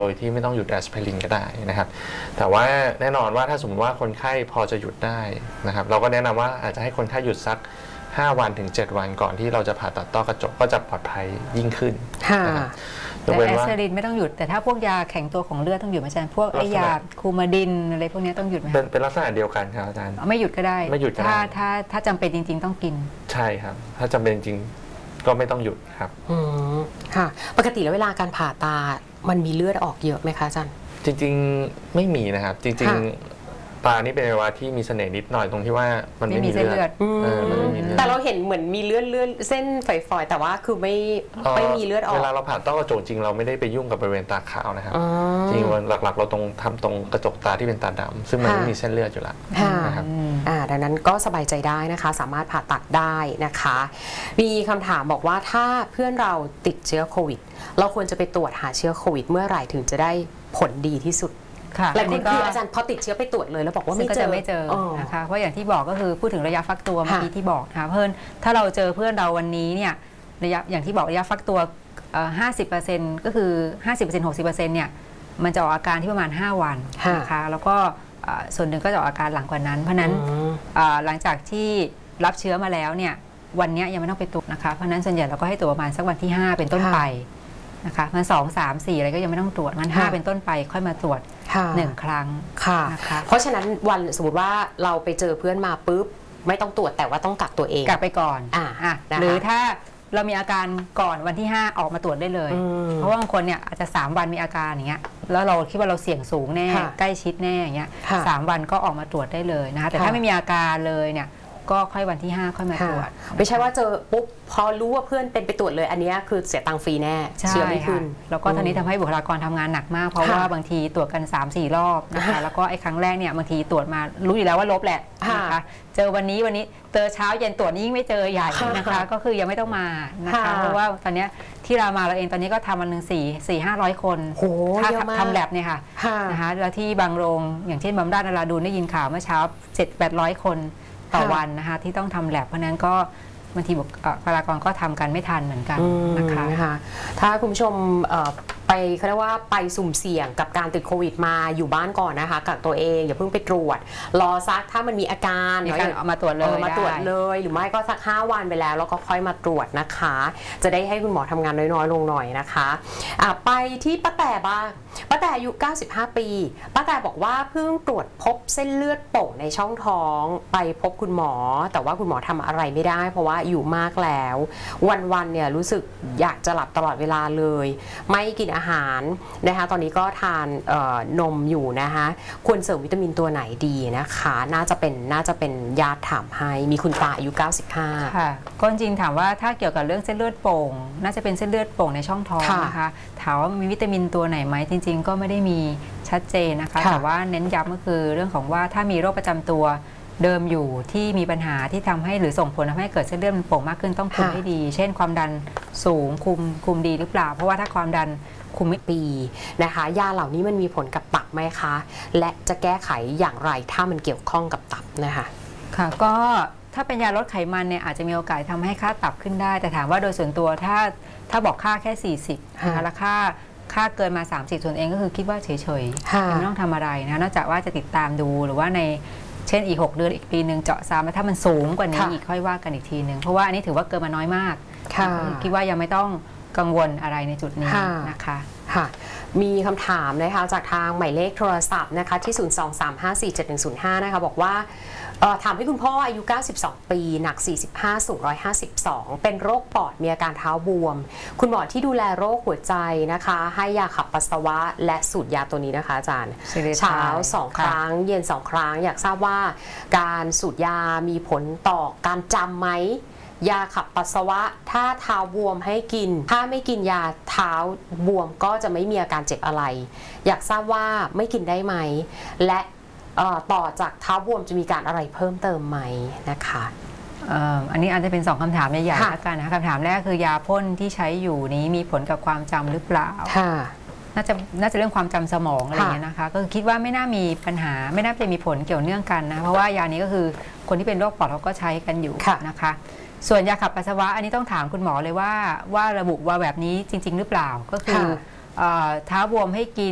โดยที่ไม่ต้องหยุดแอสไพรินก็ได้นะครับแต่ว่าแน่นอนว่าถ้าสมมติว่าคนไข้พอจะหยุดได้นะครับเราก็แนะนำว่าอาจจะให้คนไข้หยุดสัก5 วันถึง 7 วันก่อนที่เราจะผ่าตัดต้อกระจกก็จะปลอดภัยยิ่งขึ้นนะครับแต่แอสไพรินไม่ต้องหยุดแต่ถ้าพวกยาแข็งตัวของเลือดต้องหยุดไหมอาจารย์พวกไอยาคูมาดินอะไรพวกนี้ต้องหยุดไหมเป็นลักษณะเดียวกันครับอาจารย์ไม่หยุดก็ได้ไม่หยุดก็ได้ถ้าจำเป็นจริงๆต้องกินใช่ครับถ้าจำเป็นจริงก็ไม่ต้องหยุดครับค่ะปกติแล้วเวลาการผ่าตามันมีเลือดออกเยอะไหมคะอาจารย์จริงๆไม่มีนะครับจริงๆตานี่เป็นอวัยวะที่มีเสน่ห์นิดหน่อยตรงที่ว่ามันไม่มีเลือดแต่เราเห็นเหมือนมีเลือดเส้นฝอยๆแต่ว่าคือไม่มีเลือดออกเวลาเราผ่าต้อกระจกจริงเราไม่ได้ไปยุ่งกับบริเวณตาขาวนะครับจริงๆหลักๆเราทำตรงกระจกตาที่เป็นตาดำซึ่งมันไม่มีเส้นเลือดอยู่แล้วนะครับดังนั้นก็สบายใจได้นะคะสามารถผ่าตัดได้นะคะมีคำถามบอกว่าถ้าเพื่อนเราติดเชื้อโควิดเราควรจะไปตรวจหาเชื้อโควิดเมื่อไหร่ถึงจะได้ผลดีที่สุดหลายคนคืออาจารย์พอติดเชื้อไปตรวจเลยแล้วบอกว่าไม่เจอนะคะเพราะอย่างที่บอกก็คือพูดถึงระยะฟักตัวเมื่อกี้ที่บอกนะคะเพื่อนถ้าเราเจอเพื่อนเราวันนี้เนี่ยระยะอย่างที่บอกระยะฟักตัว50%ก็คือ 50% 60%เนี่ยมันจะออกอาการที่ประมาณ5 วันนะคะแล้วก็ส่วนหนึ่งก็จะออกอาการหลังกว่านั้นเพราะนั้นหลังจากที่รับเชื้อมาแล้วเนี่ยวันนี้ยังไม่ต้องไปตรวจนะคะเพราะนั้นส่วนใหญ่เราก็ให้ตรวจประมาณสักวันที่5เป็นต้นไปนะคะมัน2 3 4อะไรก็ยังไม่ต้องตรวจมัน5เป็นต้นไปค่อยมาตรวจ1 ครั้งนะคะเพราะฉะนั้นวันสมมติว่าเราไปเจอเพื่อนมาปุ๊บไม่ต้องตรวจแต่ว่าต้องกักตัวเองกักไปก่อนหรือถ้าเรามีอาการก่อนวันที่5ออกมาตรวจได้เลยเพราะว่าบางคนเนี่ยอาจจะ3 วันมีอาการอย่างเงี้ยแล้วเราคิดว่าเราเสี่ยงสูงแน่ใกล้ชิดแน่อย่างเงี้ย3 วันก็ออกมาตรวจได้เลยนะคะแต่ถ้าไม่มีอาการเลยเนี่ยก็ค่อยวันที่5ค่อยมาตรวจไม่ใช่ว่าเจอปุ๊บพอรู้ว่าเพื่อนเป็นไปตรวจเลยอันนี้คือเสียตังค์ฟรีแน่เชื้อไม่ขึ้นแล้วก็ตอนนี้ทำให้บุคลากรทำงานหนักมากเพราะว่าบางทีตรวจกัน 3-4 รอบนะคะแล้วก็ไอ้ครั้งแรกเนี่ยบางทีตรวจมารู้อยู่แล้วว่าลบแหละนะคะเจอวันนี้เจอเช้าเย็นตรวจยิ่งไม่เจอใหญ่นะคะก็คือยังไม่ต้องมานะคะเพราะว่าตอนนี้ที่เรามาเราเองตอนนี้ก็ทำวันหนึ่ง400-500 คนถ้าทำแลบเนี่ยค่ะนะคะแล้วที่บางโรงอย่างเช่นบำราศนราดูนได้ยินข่าวเมื่อเช้า700-800 คนต่อวันนะคะที่ต้องทำแลบเพราะนั้นก็บางทีบุคลากรก็ทำกันไม่ทันเหมือนกันนะคะถ้าคุณผู้ชมไปเขาเรียกว่าไปสุ่มเสี่ยงกับการติดโควิดมาอยู่บ้านก่อนนะคะกักตัวเองอย่าเพิ่งไปตรวจรอซักถ้ามันมีอาการเอามาตรวจเลยหรือไม่ก็สัก5 วันไปแล้วก็ค่อยมาตรวจนะคะจะได้ให้คุณหมอทำงานน้อยๆลงหน่อยนะคะไปที่ป้าแต่บ้างป้าแต่อายุ95 ปีป้าแต่บอกว่าเพิ่งตรวจพบเส้นเลือดโป่งในช่องท้องไปพบคุณหมอแต่ว่าคุณหมอทำอะไรไม่ได้เพราะว่าอยู่มากแล้ววันๆเนี่ยรู้สึกอยากจะหลับตลอดเวลาเลยไม่กินอาหารนะคะตอนนี้ก็ทานนมอยู่นะคะควรเสริมวิตามินตัวไหนดีนะคะน่าจะเป็นญาติถามให้มีคุณตาอายุ95 ค่ะก็จริงถามว่าถ้าเกี่ยวกับเรื่องเส้นเลือดโป่งน่าจะเป็นเส้นเลือดโป่งในช่องท้องนะคะถามว่ามีวิตามินตัวไหนไหมจริงๆก็ไม่ได้มีชัดเจนนะคะแต่ว่าเน้นย้ำก็คือเรื่องของว่าถ้ามีโรคประจำตัวเดิมอยู่ที่มีปัญหาที่ทำให้หรือส่งผลทำให้เกิดเส้นเลือดมันโป่งมากขึ้นต้องคุมให้ดีเช่นความดันสูงคุมดีหรือเปล่าเพราะว่าถ้าความดันคุมไม่ปีนะคะยาเหล่านี้มันมีผลกับตับไหมคะและจะแก้ไขอย่างไรถ้ามันเกี่ยวข้องกับตับนะคะค่ะก็ถ้าเป็นยาลดไขมันเนี่ยอาจจะมีโอกาสทำให้ค่าตับขึ้นได้แต่ถามว่าโดยส่วนตัวถ้าบอกค่าแค่40นะคะแล้วค่าเกินมา30ส่วนเองก็คือคิดว่าเฉยๆไม่ต้องทำอะไรนะนอกจากว่าจะติดตามดูหรือว่าในเช่นอีก6 เดือนอีกปีหนึ่งเจาะซ้ำแล้วถ้ามันสูงกว่านี้อีกค่อยว่ากันอีกทีหนึ่งเพราะว่าอันนี้ถือว่าเกินมาน้อยมากคิดว่ายังไม่ต้องกังวลอะไรในจุดนี้นะคะค่ะมีคำถามนะคะจากทางหมายเลขโทรศัพท์นะคะที่023547105นะคะบอกว่าถามให้คุณพ่ออายุ92 ปีหนัก45สูง152เป็นโรคปอดมีอาการเท้าบวมคุณหมอที่ดูแลโรคหัวใจนะคะให้ยาขับปัสสาวะและสูตรยาตัวนี้นะคะอาจารย์เช้า2 ครั้งเย็น2 ครั้งอยากทราบว่าการสูตรยามีผลต่อการจำไหมยาขับปัสสาวะถ้าเท้าบวมให้กินถ้าไม่กินยาเท้าบวมก็จะไม่มีอาการเจ็บอะไรอยากทราบว่าไม่กินได้ไหมและต่อจากเท้าบวมจะมีการอะไรเพิ่มเติมไหมนะคะอันนี้อาจจะเป็น2 คำถามใหญ่ๆแล้วกันนะคะคำถามแรกคือยาพ่นที่ใช้อยู่นี้มีผลกับความจำหรือเปล่าน่าจะเรื่องความจำสมองอะไรอย่างเงี้ยนะคะก็คิดว่าไม่น่ามีปัญหาไม่น่าจะมีผลเกี่ยวเนื่องกันนะเพราะว่ายานี้ก็คือคนที่เป็นโรคปอดเขาก็ใช้กันอยู่นะคะส่วนยาขับปัสสาวะอันนี้ต้องถามคุณหมอเลยว่าระบุว่าแบบนี้จริงๆหรือเปล่าก็คือเท้าบวมให้กิน